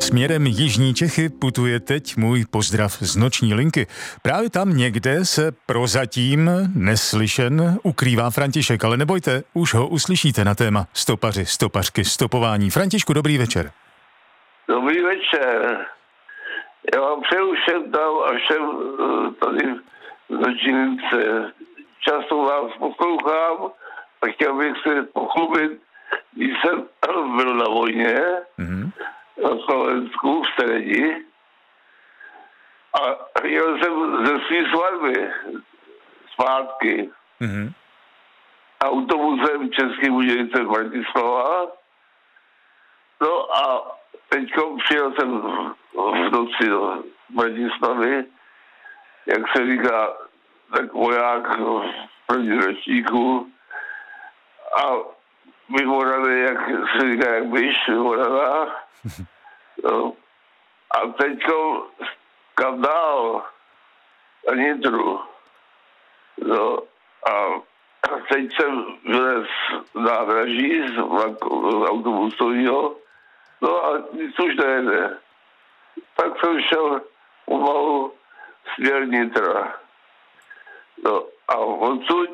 Směrem Jižní Čechy putuje teď můj pozdrav z noční linky. Právě tam někde se prozatím neslyšen ukrývá František, ale nebojte, už ho uslyšíte na téma stopaři, stopařky, stopování. Františku, dobrý večer. Dobrý večer. Já vám přeju všem tam a všem tady v noční lince. Často vás poslouchám a chtěl bych se pochlubit, když jsem byl na vojně, na Slovensku, v Seredi, a jel jsem ze své svatby zpátky autobusem Český Budějovice Bratislava. No a teďko přijel jsem v noci do Bratislavy, jak se říká, tak voják v první ročníku a vymoraný, jak se říká, jak myš vymoraná. No. A teďko kam dál na Nitru. No. A teď jsem vylez nádraží z autobusového, no a nic už nejde. Tak jsem šel pomalu směr Nitra. No a odsud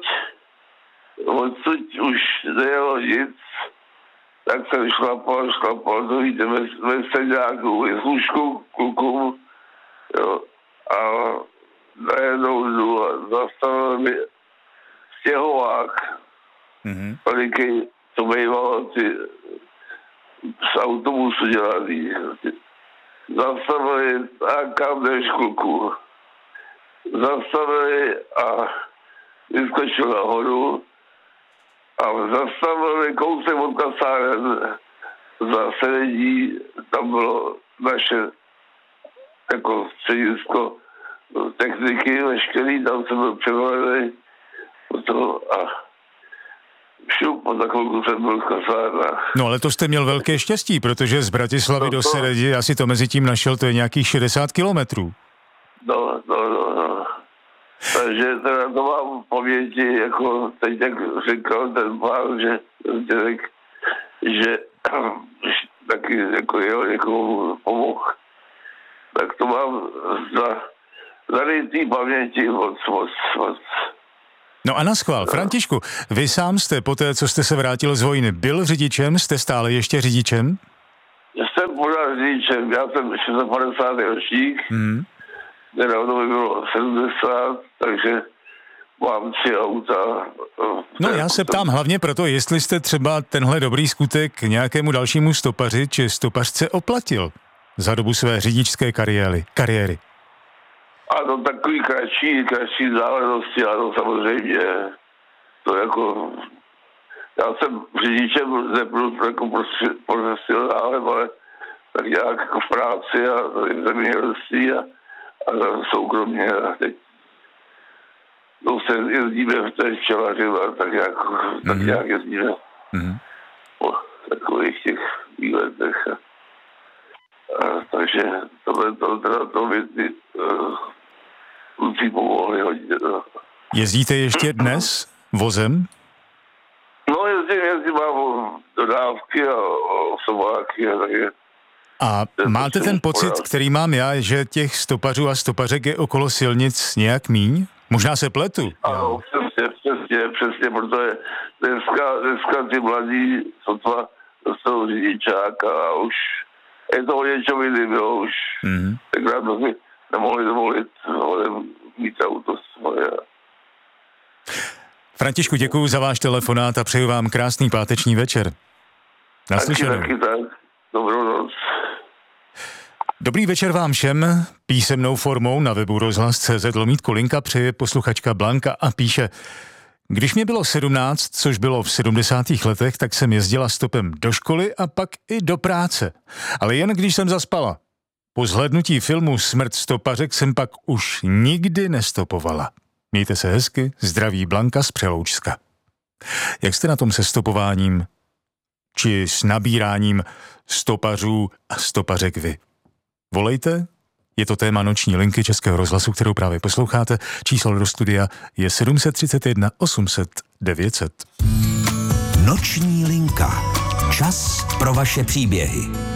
už nejelo nic, tak jsem šlapal, to víte, ve středňáku, ve služku klukům, jo, a najednou jdu a zastavil mi stěhovák, veliký, to bývalo ty z autobusu dělaný. Zastavili a kam jdeš, kluku. Zastavili a vyskočil nahoru a zastavili kousek od kasáren za Seredí, tam bylo naše jako středisko techniky veškerý, tam jsem byl převalený a šup, po takovou jsem byl v kasárnách. No ale to jste měl velké štěstí, protože z Bratislavy do Seredi, já si to mezi tím našel, to je nějakých 60 kilometrů. No. Takže teda to mám v paměti, jako teď, jak říkal ten pán, že taky jako někomu pomohl. Tak to mám za té paměti moc. No a naschvál, Františku, vy sám jste po té, co jste se vrátil z vojny, byl řidičem, jste stále ještě řidičem? Jsem pořád řidičem, já jsem 56. ročník, nedávno by bylo 70, takže mám 3 auta. No já se ptám hlavně proto, jestli jste třeba tenhle dobrý skutek nějakému dalšímu stopaři či stopařce oplatil za dobu své řidičské kariéry. Ano, takový kratší záležitosti, ano, samozřejmě. To jako, já jsem řidičem nebyl jako profesionálem, ale tak nějak jako v práci a v zemědělství a soukromně a teď se jezdíme v té včelaři a tak nějak jezdíme po takových těch výletech. Takže to by ty kluci pomohli hodně. Jezdíte ještě dnes vozem? No jezdím, mám dodávky a osobáky a takže. A máte ten pocit, který mám já, že těch stopařů a stopařek je okolo silnic nějak míň? Možná se pletu. Ano, přesně, protože dneska ty mladí sotva dostanou řidičák a už je to o něčem jiným, jo, už tenkrát si nemohli dovolit mít auto svoje. Františku, děkuju za váš telefonát a přeju vám krásný páteční večer. Naslyšenou. Taky tak. Dobrou noc. Dobrý večer vám všem. Písemnou formou na webu rozhlas.cz/linka přeje posluchačka Blanka a píše: Když mě bylo 17, což bylo v 70. letech, tak jsem jezdila stopem do školy a pak i do práce. Ale jen když jsem zaspala. Po zhlédnutí filmu Smrt stopařek jsem pak už nikdy nestopovala. Mějte se hezky, zdraví Blanka z Přeloučska. Jak jste na tom se stopováním či s nabíráním stopařů a stopařek vy? Volejte, je to téma noční linky Českého rozhlasu, kterou právě posloucháte. Číslo do studia je 731 800 900. Noční linka. Čas pro vaše příběhy.